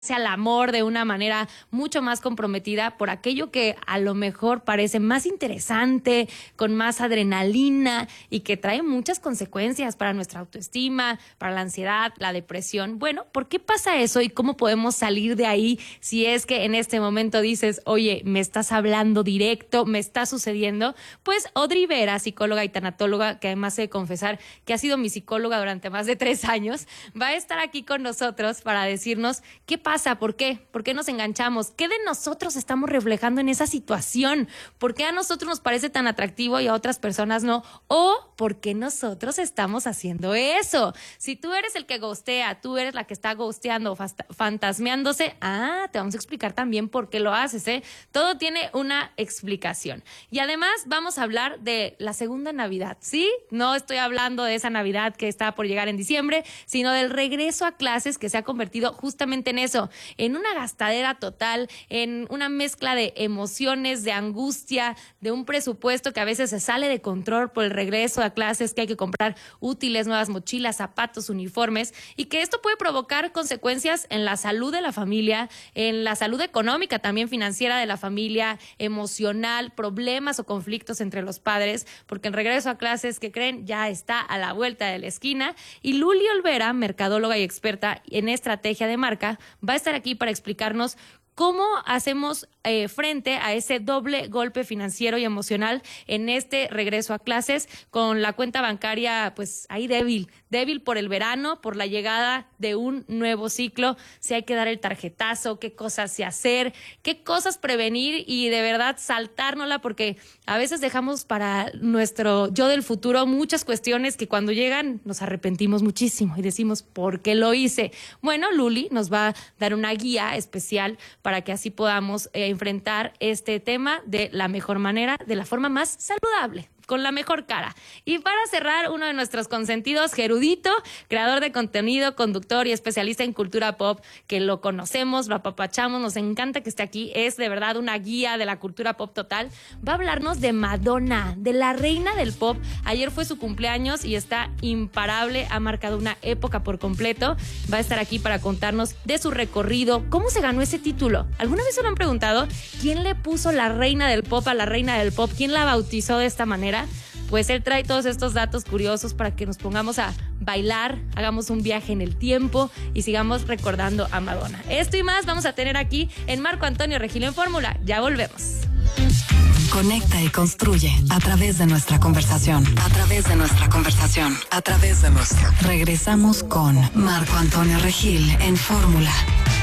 al amor de una manera mucho más comprometida por aquello que a lo mejor parece más interesante, con más adrenalina y que trae muchas consecuencias para nuestra autoestima, para la ansiedad, la depresión. Bueno, ¿por qué pasa eso y cómo podemos salir de ahí si es que en este momento dices, oye, me estás hablando directo, me está sucediendo? Pues Audrey Vera, psicóloga y tanatóloga, que además he de confesar que ha sido mi psicóloga durante más de 3 años, va a estar aquí con nosotros para decirnos qué pasa. ¿Por qué? ¿Por qué nos enganchamos? ¿Qué de nosotros estamos reflejando en esa situación? ¿Por qué a nosotros nos parece tan atractivo y a otras personas no? ¿O por qué nosotros estamos haciendo eso? Si tú eres el que ghostea, tú eres la que está ghosteando, fantasmeándose, te vamos a explicar también por qué lo haces, ¿eh? Todo tiene una explicación. Y además vamos a hablar de la segunda Navidad, ¿sí? No estoy hablando de esa Navidad que está por llegar en diciembre, sino del regreso a clases que se ha convertido justamente en eso, en una gastadera total, en una mezcla de emociones, de angustia, de un presupuesto que a veces se sale de control por el regreso a clases, que hay que comprar útiles, nuevas mochilas, zapatos, uniformes, y que esto puede provocar consecuencias en la salud de la familia, en la salud económica, también financiera de la familia, emocional, problemas o conflictos entre los padres, porque el regreso a clases, que creen, ya está a la vuelta de la esquina. Y Luli Olvera, mercadóloga y experta en estrategia de marca, va a estar aquí para explicarnos cómo hacemos frente a ese doble golpe financiero y emocional en este regreso a clases, con la cuenta bancaria pues ahí débil por el verano, por la llegada de un nuevo ciclo. Si hay que dar el tarjetazo, qué cosas hacer, qué cosas prevenir y de verdad saltárnosla, porque a veces dejamos para nuestro yo del futuro muchas cuestiones que cuando llegan nos arrepentimos muchísimo y decimos, ¿por qué lo hice? Bueno, Luli nos va a dar una guía especial para que así podamos enfrentar este tema de la mejor manera, de la forma más saludable, con la mejor cara. Y para cerrar, uno de nuestros consentidos, Gerudito, creador de contenido, conductor y especialista en cultura pop, que lo conocemos, lo apapachamos, nos encanta que esté aquí, es de verdad una guía de la cultura pop total. Va a hablarnos de Madonna, de la reina del pop. Ayer fue su cumpleaños y está imparable, ha marcado una época por completo. Va a estar aquí para contarnos de su recorrido, cómo se ganó ese título. ¿Alguna vez se lo han preguntado? ¿Quién le puso la reina del pop a la reina del pop? ¿Quién la bautizó de esta manera? Pues él trae todos estos datos curiosos para que nos pongamos a bailar, hagamos un viaje en el tiempo y sigamos recordando a Madonna. Esto y más vamos a tener aquí en Marco Antonio Regil en Fórmula. Ya volvemos. Conecta y construye a través de nuestra conversación. A través de nuestra conversación. A través de nuestra. Regresamos con Marco Antonio Regil en Fórmula.